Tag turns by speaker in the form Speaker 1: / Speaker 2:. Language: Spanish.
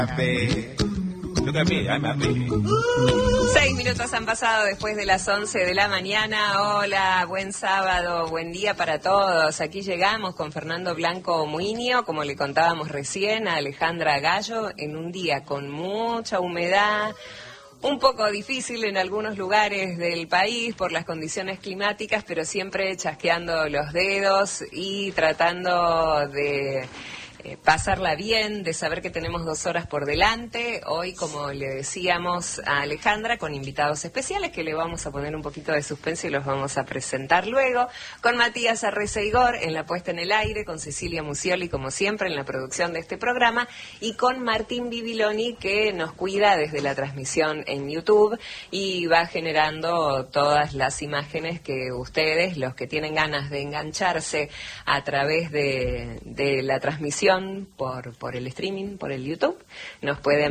Speaker 1: Look at me, I'm happy.
Speaker 2: 6 minutos han pasado después de las 11 de la mañana. Hola, buen sábado, buen día para todos. Aquí llegamos con Fernando Blanco Muinio, como le contábamos recién a Alejandra Gallo, en un día con mucha humedad, un poco difícil en algunos lugares del país por las condiciones climáticas, pero siempre chasqueando los dedos y tratando de pasarla bien, de saber que tenemos 2 horas por delante. Hoy, como le decíamos a Alejandra, con invitados especiales que le vamos a poner un poquito de suspenso y los vamos a presentar luego, con Matías Arreceigor en la puesta en el aire, con Cecilia Musioli, como siempre, en la producción de este programa, y con Martín Bibiloni, que nos cuida desde la transmisión en YouTube y va generando todas las imágenes que ustedes, los que tienen ganas de engancharse a través de la transmisión por el streaming, por el YouTube, nos pueden